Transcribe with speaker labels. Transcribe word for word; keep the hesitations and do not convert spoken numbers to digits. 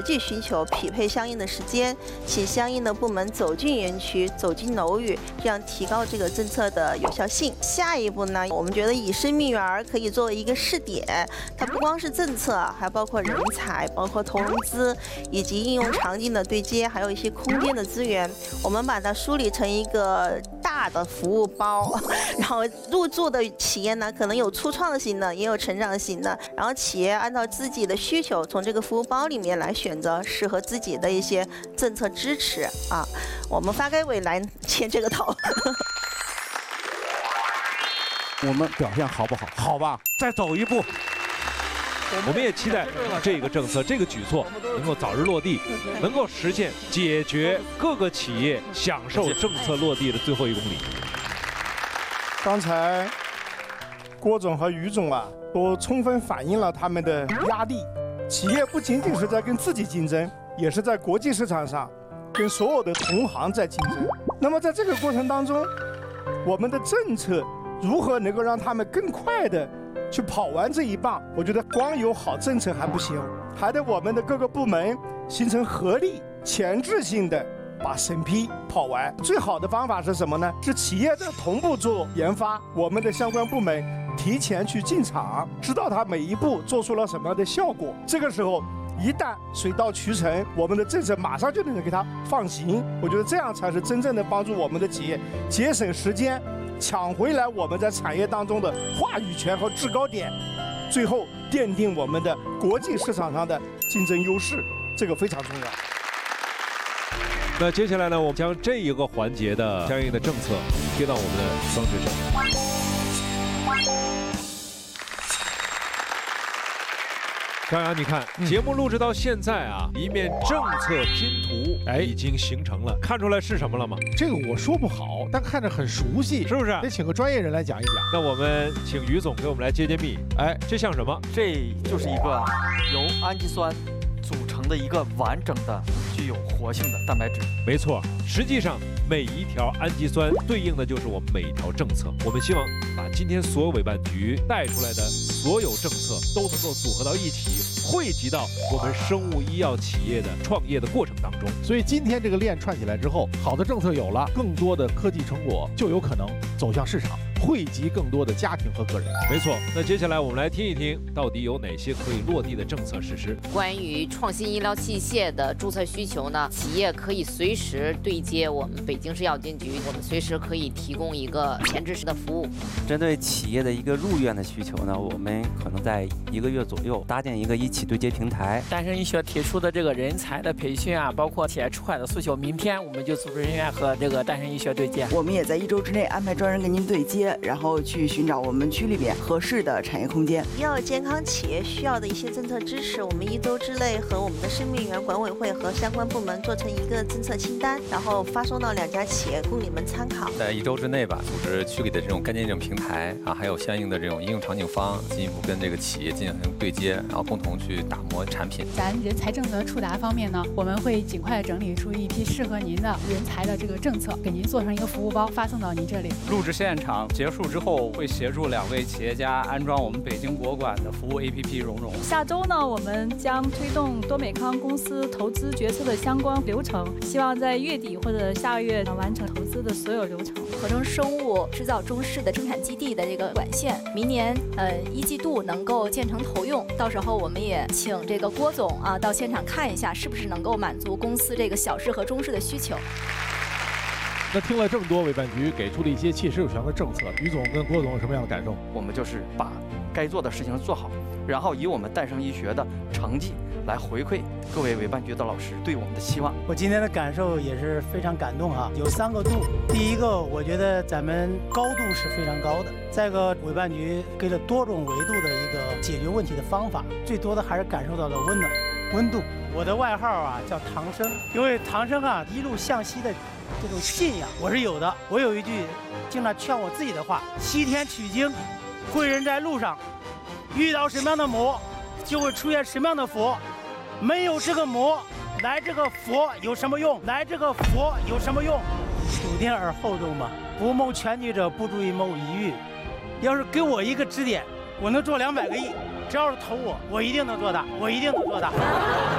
Speaker 1: 际需求，匹配相应的时间，请相应的部门走进园区，走进楼宇，这样提高这个政策的有效性。下一步呢，我们觉得以生命园可以作为一个试点，它不光是政策，还包括人才，包括投融资，以及应用场景的对接，还有一些空间的资源。我们把它梳理成一个大的服务包，然后入驻的企业呢，可能有初创型的，也有成长型的，然后企业按照自己的需求，从这个服务包里面来选择适合自己的一些政策支持啊。我们发改委来牵这个头。
Speaker 2: 我们表现好不好？好吧，再走一步。
Speaker 3: 我们也期待这个政策、这个举措能够早日落地，能够实现解决各个企业享受政策落地的最后一公里。
Speaker 4: 刚才郭总和于总啊，都充分反映了他们的压力。企业不仅仅是在跟自己竞争，也是在国际市场上跟所有的同行在竞争。那么在这个过程当中，我们的政策如何能够让他们更快的去跑完这一棒？我觉得光有好政策还不行，还得我们的各个部门形成合力，前置性的把审批跑完。最好的方法是什么呢？是企业在同步做研发，我们的相关部门提前去进场，知道它每一步做出了什么样的效果。这个时候一旦水到渠成，我们的政策马上就能给它放行。我觉得这样才是真正的帮助我们的企业节省时间，抢回来我们在产业当中的话语权和制高点，最后奠定我们的国际市场上的竞争优势，这个非常重要。
Speaker 3: 那接下来呢，我们将这一个环节的相应的政策贴到我们的双指上。张扬，你看，节目录制到现在啊，一面政策拼图哎已经形成了，看出来是什么了吗？
Speaker 2: 这个我说不好，但看着很熟悉，
Speaker 3: 是不是？
Speaker 2: 得请个专业人来讲一讲。
Speaker 3: 那我们请于总给我们来揭揭秘。哎，这像什么？
Speaker 5: 这就是一个由氨基酸组成的一个完整的、具有活性的蛋白质。
Speaker 3: 没错，实际上每一条氨基酸对应的就是我们每一条政策。我们希望把今天所有委办局带出来的所有政策都能够组合到一起，汇集到我们生物医药企业的创业的过程当中。
Speaker 2: 所以今天这个链串起来之后，好的政策有了，更多的科技成果就有可能走向市场，汇集更多的家庭和个人。
Speaker 3: 没错，那接下来我们来听一听，到底有哪些可以落地的政策实施。
Speaker 6: 关于创新医疗器械的注册需求呢，企业可以随时对接我们北京市药监局，我们随时可以提供一个前置式的服务。
Speaker 7: 针对企业的一个入院的需求呢，我们可能在一个月左右搭建一个一起对接平台。
Speaker 8: 诞生医学提出的这个人才的培训啊，包括企业出海的诉求，明天我们就组织人员和这个诞生医学对接。
Speaker 9: 我们也在一周之内安排专人跟您对接，然后去寻找我们区里边合适的产业空间。
Speaker 1: 医药健康企业需要的一些政策支持，我们一周之内和我们的生命园管委会和相关部门做成一个政策清单，然后发送到两家企业供你们参考。
Speaker 10: 在一周之内吧，组织区里的这种干见证平台啊，还有相应的这种应用场景方，进一步跟这个企业进行对接，然后共同去打磨产品。
Speaker 11: 咱人才政策触达方面呢，我们会尽快整理出一批适合您的人才的这个政策，给您做成一个服务包，发送到您这里。
Speaker 12: 录制现场结束之后，会协助两位企业家安装我们北京博物馆的服务 A P P 蓉蓉。
Speaker 13: 下周呢，我们将推动多美康公司投资决策的相关流程，希望在月底或者下个月完成投资的所有流程。
Speaker 14: 合成生物制造中试的生产基地的这个管线，明年呃一季度能够建成投用，到时候我们也请这个郭总啊到现场看一下，是不是能够满足公司这个小试和中试的需求。
Speaker 2: 那听了这么多委办局给出的一些切实有效的政策，于总跟郭总有什么样的感受？
Speaker 5: 我们就是把该做的事情做好，然后以我们诞生医学的成绩来回馈各位委办局的老师对我们的期望。
Speaker 15: 我今天的感受也是非常感动哈，有三个度。第一个，我觉得咱们高度是非常高的；再一个，委办局给了多种维度的一个解决问题的方法，最多的还是感受到了温暖、温度。我的外号啊叫唐生，因为唐生啊一路向西的这种信仰我是有的。我有一句经常劝我自己的话：西天取经，贵人在路上，遇到什么样的魔，就会出现什么样的佛。没有这个魔，来这个佛有什么用？来这个佛有什么用？楚天而后中嘛，不谋全局者，不足以谋一域。要是给我一个指点，我能做两百个亿。只要是投我，我一定能做大，我一定能做大。